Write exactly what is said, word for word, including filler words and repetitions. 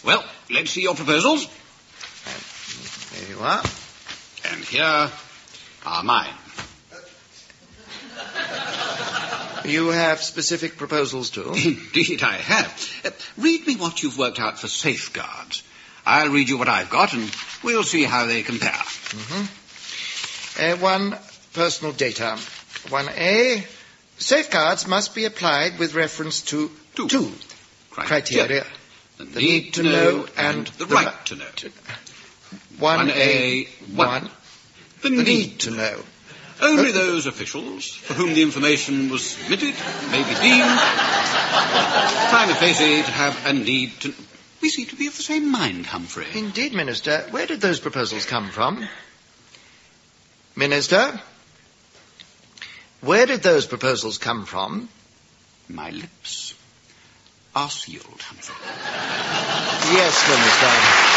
Well, let's see your proposals. Uh, there you are. And here are mine. You have specific proposals too? Indeed I have. Uh, read me what you've worked out for safeguards. I'll read you what I've got, and we'll see how they compare. Mm-hmm. Uh, one, personal data. one A, safeguards must be applied with reference to two, two criteria. criteria. The, the need, need to know, know and, and the the right right to know. one A, one. one, The, the need, need to know. Only those officials for whom the information was submitted may be deemed prima facie to have a need to... We seem to be of the same mind, Humphrey. Indeed, Minister. Where did those proposals come from? Minister? Where did those proposals come from? My lips are sealed, Humphrey. Yes, Minister.